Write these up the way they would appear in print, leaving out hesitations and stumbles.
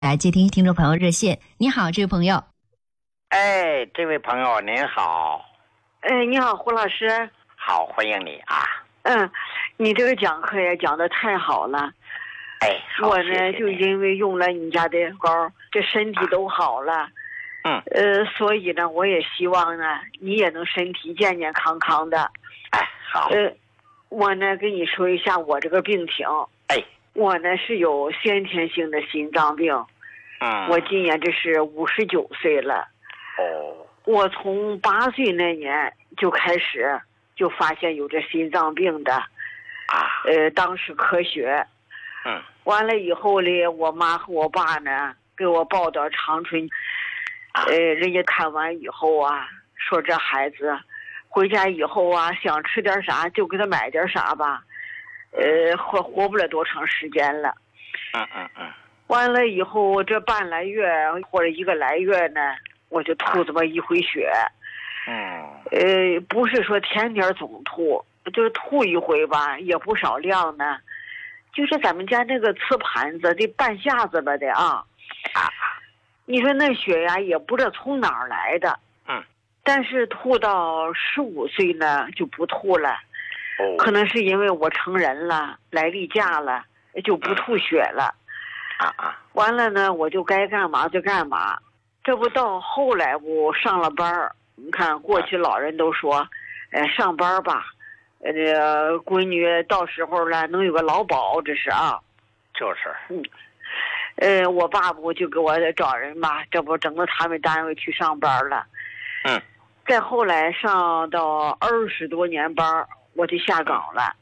来接听听众朋友热线。你好，这位朋友。 哎，这位朋友您好。 你好，胡老师。 好，欢迎你啊。 你这个讲课也讲得太好了。 好， 我呢谢谢你就因为用了你家的膏，这身体都好了。所以呢，我也希望呢，你也能身体健健康康的。 好。 我呢跟你说一下我这个病情。我呢是有先天性的心脏病。我今年这是59岁了。我从8岁那年就开始就发现有这心脏病的。当时科学。完了以后呢，我妈和我爸呢给我抱到长春。人家看完以后啊，说这孩子回家以后啊，想吃点啥就给他买点啥吧。活不了多长时间了。完了以后这半来月或者1个来月呢，我就吐这么一回血。不是说天天总吐，就是吐一回吧，也不少量呢。就是咱们家那个瓷盘子得半下子吧的啊。你说那血呀，也不知道从哪儿来的。但是吐到15岁呢就不吐了。可能是因为我成人了，来例假了，就不吐血了。完了呢，我就该干嘛就干嘛。这不到后来我上了班，你看过去老人都说，上班吧，闺女到时候了能有个劳保，这是啊。 就是。 我爸爸就给我找人吧，这不整到他们单位去上班了。再后来上到20多年班，我就下岗了。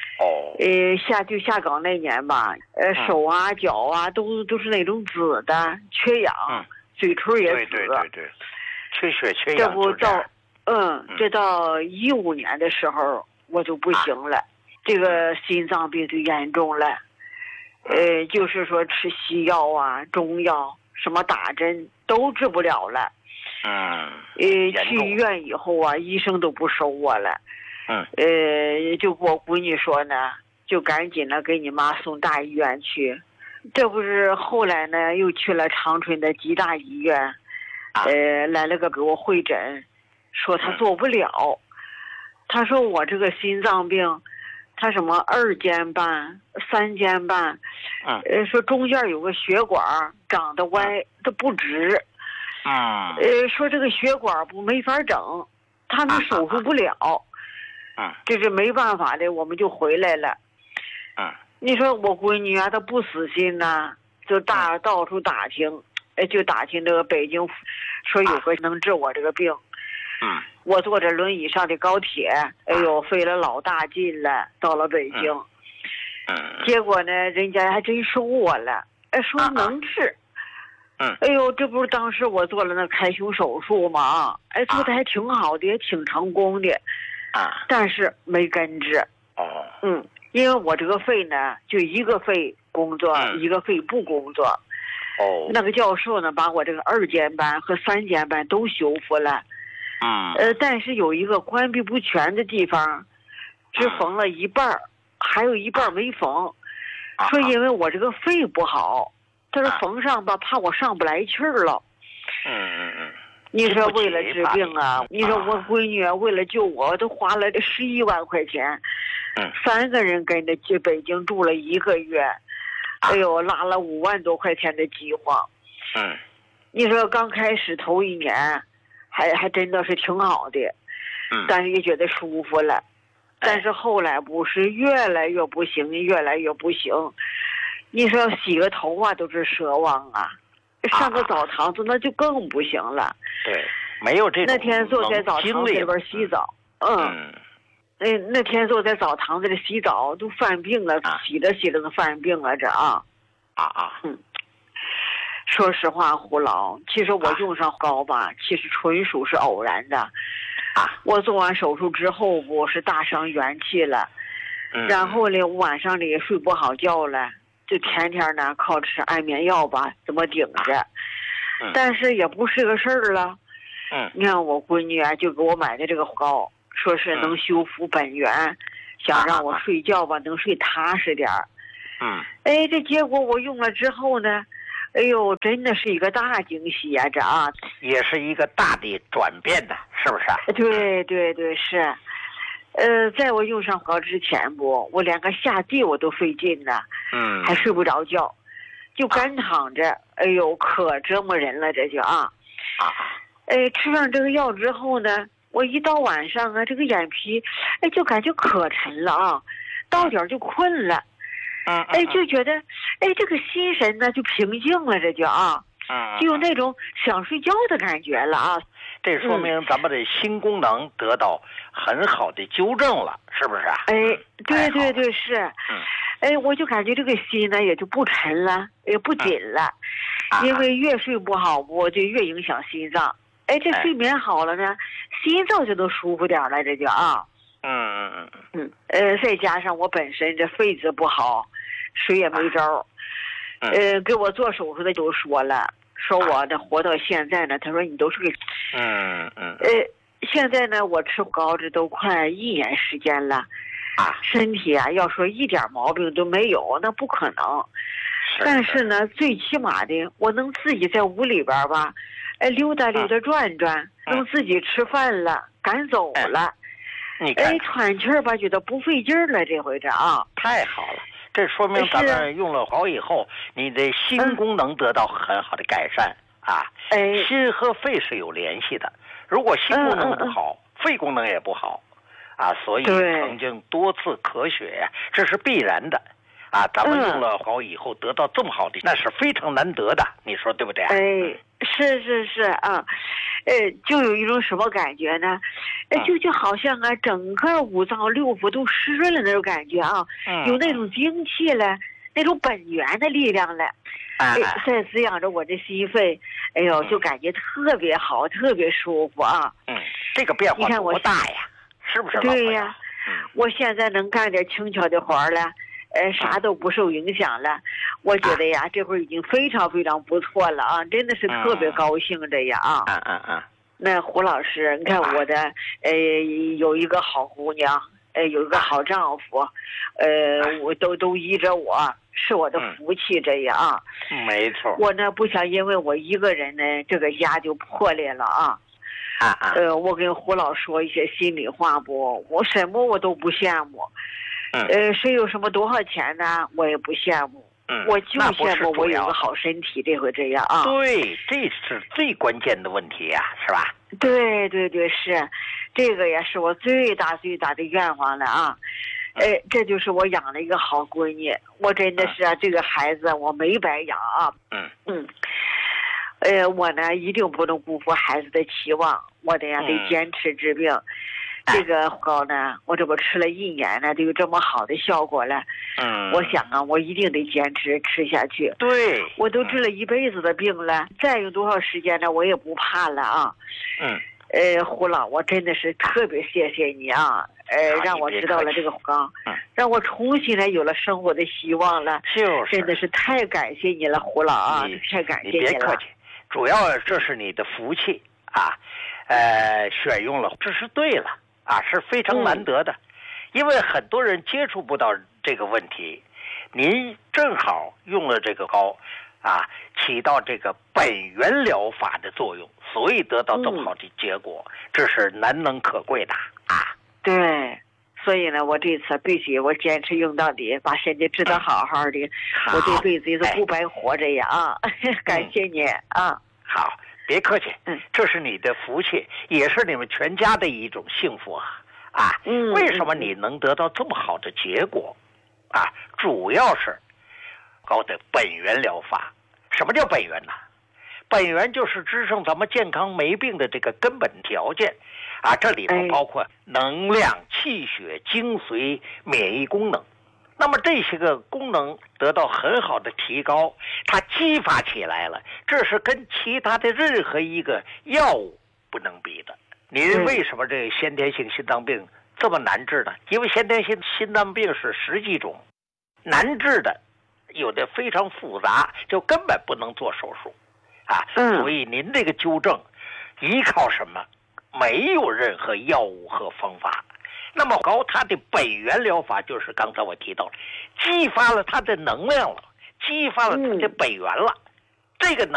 下岗那年吧，手啊脚啊都是那种紫的，缺氧，嘴唇也紫。 对，缺血缺氧。 这不到这到15年的时候我就不行了。这个心脏病就严重了。就是说吃西药啊中药什么打针都治不了了。去医院以后啊，医生都不收我了。就跟我闺女说呢，就赶紧的给你妈送大医院去。这不是后来呢又去了长春的吉大医院。来了个给我会诊，说他做不了。他说我这个心脏病，他什么2尖瓣3尖瓣。说中间有个血管长得歪，它不直。说这个血管不没法整，他们手术不了。这是没办法的，我们就回来了。你说我闺女啊，她不死心呐，就到处打听，就打听这个北京，说有个能治我这个病。我坐着轮椅上的高铁，费了老大劲了，到了北京。结果呢，人家还真收我了，说能治。这不是当时我做了那开胸手术吗？做的还挺好的，也挺成功的。但是没根治。因为我这个肺呢，就一个肺工作，一个肺不工作。那个教授呢，把我这个2尖瓣和3尖瓣都修复了。但是有一个关闭不全的地方，只缝了一半，还有一半没缝。说因为我这个肺不好，他说缝上吧，怕我上不来气儿了。你说为了治病啊，你说我闺女为了救我，都花了这11万块钱。3个人跟着去北京住了1个月。拉了5万多块钱的饥荒。你说刚开始头1年还真的是挺好的。但是也觉得舒服了。但是后来不是越来越不行，越来越不行。你说洗个头啊都是奢望啊，上个澡堂子那就更不行了。 对，没有这种那天坐在澡堂子里边洗澡。那天坐在澡堂子里洗澡都犯病了。洗着洗着都犯病了。这说实话胡老，其实我用上膏吧，其实纯属是偶然的。我做完手术之后我是大伤元气了。然后呢晚上里也睡不好觉了，就天天呢靠吃安眠药吧怎么顶着。但是也不是个事儿了。你看我闺女啊就给我买的这个膏，说是能修复本源，想让我睡觉吧能睡踏实点儿。这结果我用了之后呢， 哎呦，真的是一个大惊喜呀，这啊， 也是一个大的转变呢，是不是啊？ 对对对，是。在我用上膏之前不，我连个下地我都费劲呢，还睡不着觉，就干躺着。哎呦，可折磨人了，这就啊。吃上这个药之后呢，我一到晚上啊，这个眼皮，就感觉可沉了啊，到点就困了。就觉得，这个心神呢就平静了，这就啊，就有那种想睡觉的感觉了啊。 这说明咱们的心功能得到很好的纠正了，是不是啊？ 对对对，是。我就感觉这个心呢也就不沉了，也不紧了，因为越睡不好，我就越影响心脏。这睡眠好了呢，心脏就能舒服点了，这就啊。再加上我本身这肺子不好，水也没招。给我做手术的都说了，说我这活到现在呢，他说你都是个现在呢我吃膏这都快1年时间了，身体啊要说一点毛病都没有，那不可能。但是呢，最起码的我能自己在屋里边吧，溜达溜达转转，能自己吃饭了，敢走了。 你看， 喘气儿吧，觉得不费劲儿了，这回这啊， 太好了。这说明咱们用了膏以后，你的心功能得到很好的改善啊。心和肺是有联系的，如果心功能不好，肺功能也不好啊。所以曾经多次咳血呀，这是必然的啊。咱们用了膏以后得到这么好的，那是非常难得的，你说对不对啊？ 是啊。就有一种什么感觉呢？就好像啊，整个五脏六腑都湿润了那种感觉啊，有那种精气了，那种本源的力量了，在滋养着我这心肺，就感觉特别好，特别舒服啊。 这个变化多大呀？是不是？ 对呀，我现在能干点轻巧的活了。啥都不受影响了，我觉得呀，这会儿已经非常非常不错了啊，真的是特别高兴这呀啊。那胡老师，你看我的有一个好姑娘，有一个好丈夫，我都依着我，是我的福气这样啊。 没错。我呢不想因为我一个人呢，这个家就破裂了啊。我跟胡老说一些心里话不，我什么我都不羡慕。谁有什么多少钱呢？我也不羡慕。我就羡慕我有个好身体，这回这样啊。 对，这是最关键的问题呀，是吧？ 对对对，是，这个也是我最大最大的愿望了啊。这就是我养了一个好闺女，我真的是啊，这个孩子我没白养啊。我呢一定不能辜负孩子的期望，我得坚持治病。这个膏呢，我这不吃了1年了，都有这么好的效果了。我想啊，我一定得坚持吃下去。 对， 我都治了一辈子的病了，再用多少时间呢，我也不怕了啊。胡老，我真的是特别谢谢你啊，让我知道了这个膏，让我重新有了生活的希望了。真的是太感谢你了，胡老啊，太感谢你了。 你别客气，主要这是你的福气啊，选用了，这是对了。是非常难得的，因为很多人接触不到这个问题，您正好用了这个膏，起到这个本源疗法的作用，所以得到这么好的结果，这是难能可贵的啊。 对，所以呢，我这次必须我坚持用到底，把身体治得好好的，我这辈子也是不白活着呀啊！感谢你啊。 好。别客气，这是你的福气，也是你们全家的一种幸福啊！为什么你能得到这么好的结果？主要是膏的本源疗法。什么叫本源呢？本源就是支撑咱们健康没病的这个根本条件这里头包括能量、气血、精髓、免疫功能。那么这些个功能得到很好的提高，它激发起来了，这是跟其他的任何一个药物不能比的。您为什么这个先天性心脏病这么难治呢？因为先天性心脏病是10几种，难治的有的非常复杂，就根本不能做手术所以您这个纠正依靠什么？没有任何药物和方法。那么膏它的本源疗法就是刚才我提到了，激发了它的能量了，激发了它的本源了， 这个